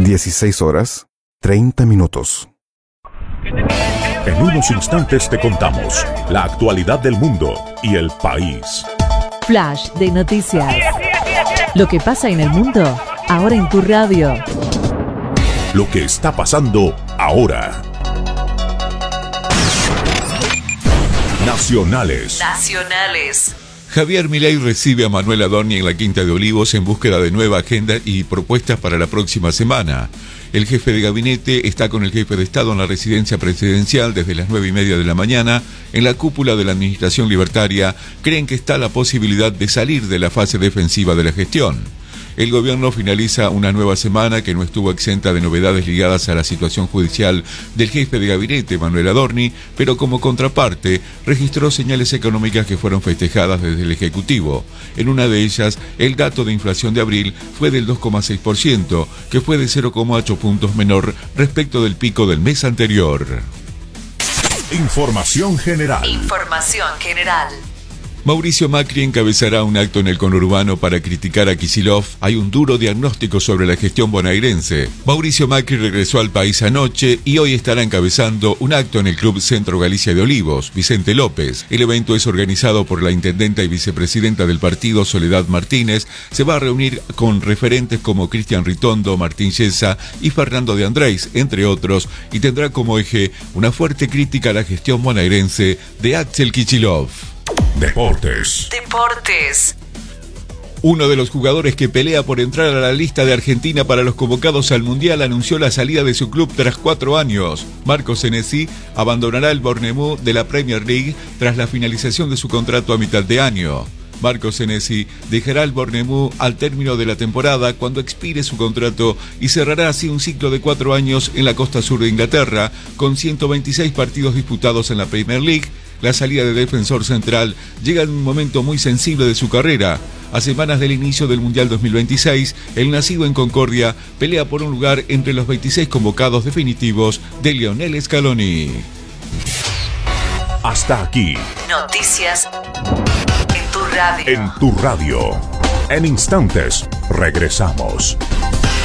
16 horas, 30 minutos. En unos instantes te contamos la actualidad del mundo y el país. Flash de noticias. Lo que pasa en el mundo, ahora en tu radio. Lo que está pasando ahora. Nacionales. Javier Milei recibe a Manuel Adorni en la Quinta de Olivos en búsqueda de nueva agenda y propuestas para la próxima semana. El jefe de gabinete está con el jefe de Estado en la residencia presidencial desde las 9:30 de la mañana. En la cúpula de la Administración Libertaria creen que está la posibilidad de salir de la fase defensiva de la gestión. El gobierno finaliza una nueva semana que no estuvo exenta de novedades ligadas a la situación judicial del jefe de gabinete, Manuel Adorni, pero como contraparte, registró señales económicas que fueron festejadas desde el Ejecutivo. En una de ellas, el dato de inflación de abril fue del 2,6%, que fue de 0,8 puntos menor respecto del pico del mes anterior. Información general. Mauricio Macri encabezará un acto en el conurbano para criticar a Kicillof. Hay un duro diagnóstico sobre la gestión bonaerense. Mauricio Macri regresó al país anoche y hoy estará encabezando un acto en el Club Centro Galicia de Olivos, Vicente López. El evento es organizado por la intendenta y vicepresidenta del partido, Soledad Martínez. Se va a reunir con referentes como Cristian Ritondo, Martín Yesa y Fernando de Andrés, entre otros, y tendrá como eje una fuerte crítica a la gestión bonaerense de Axel Kicillof. Deportes. Uno de los jugadores que pelea por entrar a la lista de Argentina para los convocados al Mundial anunció la salida de su club tras 4 años. Marco Senesi abandonará el Bournemouth de la Premier League tras la finalización de su contrato a mitad de año. Marco Senesi dejará el Bournemouth al término de la temporada cuando expire su contrato y cerrará así un ciclo de 4 años en la costa sur de Inglaterra, con 126 partidos disputados en la Premier League. La salida de defensor central llega en un momento muy sensible de su carrera. A semanas del inicio del Mundial 2026, el nacido en Concordia pelea por un lugar entre los 26 convocados definitivos de Lionel Scaloni. Hasta aquí. Noticias en tu radio. En tu radio. En instantes, regresamos.